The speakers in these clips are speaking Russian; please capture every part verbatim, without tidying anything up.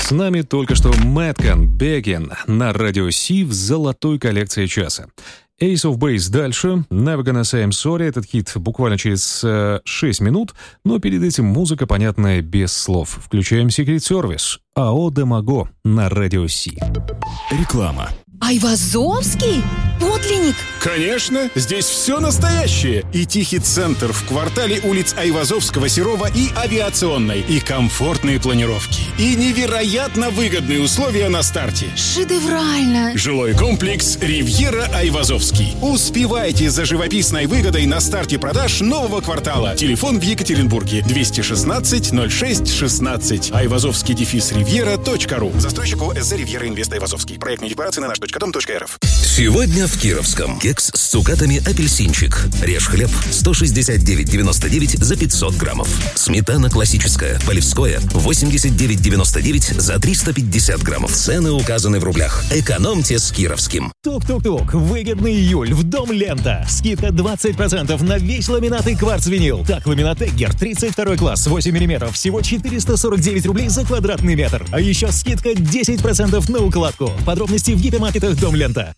С нами только что Мэткан Бекин на радио Си в золотой коллекции часа. Ace of Base дальше. Never Gonna Say I'm Sorry. Этот хит буквально через э, шесть минут, но перед этим музыка, понятная без слов. Включаем Secret Service. АО Демаго на радио Си. Реклама. Айвазовский? Подлинник? Конечно, здесь все настоящее. И тихий центр в квартале улиц Айвазовского, Серова и Авиационной. И комфортные планировки. И невероятно выгодные условия на старте. Шедеврально. Жилой комплекс «Ривьера Айвазовский». Успевайте за живописной выгодой на старте продаж нового квартала. Телефон в Екатеринбурге двести шестнадцать ноль шесть шестнадцать. Айвазовский дефис ривьера точка ру. Застройщик ОСЗ «Ривьера Инвест Айвазовский». Проектные декларации на наш точка дом точка рф. Сегодня в Кировском. Кекс с цукатами апельсинчик. Режь хлеб сто шестьдесят девять девяносто девять за пятьсот граммов. Сметана классическая, Полевское восемьдесят девять девяносто девять за триста пятьдесят граммов. Цены указаны в рублях. Экономьте с Кировским. Тук-тук-тук. Выгодный июль в Дом Лента. Скидка двадцать процентов на весь ламинат и кварц-винил. Так, ламинат Эггер тридцать второй класс, восемь миллиметров. Всего четыреста сорок девять рублей за квадратный метр. А еще скидка десять процентов на укладку. Подробности в гипермаркетах Дом Лента.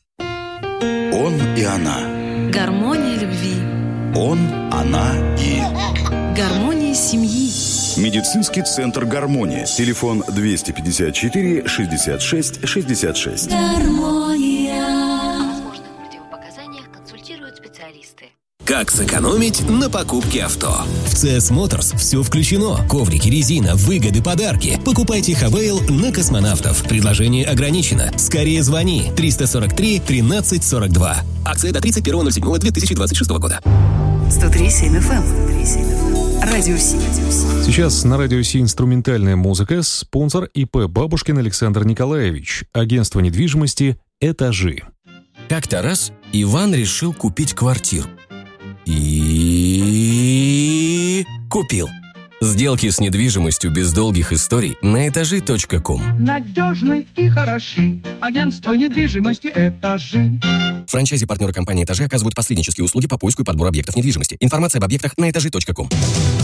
Он и она. Гармония любви. Он, она и... Гармония семьи. Медицинский центр «Гармония». Телефон двести пятьдесят четыре шестьдесят шесть шестьдесят шесть. Гармония. О возможных противопоказаниях консультируют специалисты. Как сэкономить на покупке авто? В си эс Motors все включено. Коврики, резина, выгоды, подарки. Покупайте Хавейл на Космонавтов. Предложение ограничено. Скорее звони. триста сорок три тринадцать сорок два. Акция до тридцать первого ноль седьмого две тысячи двадцать шестого года. сто три семь эф эм. Радио Си. Сейчас на радио Си инструментальная музыка. Спонсор ИП Бабушкин Александр Николаевич. Агентство недвижимости «Этажи». Как-то раз Иван решил купить квартиру. И купил. Сделки с недвижимостью без долгих историй на этажи точка ком. Надежны и хороши. Агентство недвижимости «Этажи». Франчайзи-партнеры компании «Этажи» оказывают посреднические услуги по поиску и подбору объектов недвижимости. Информация об объектах на этажи точка ком.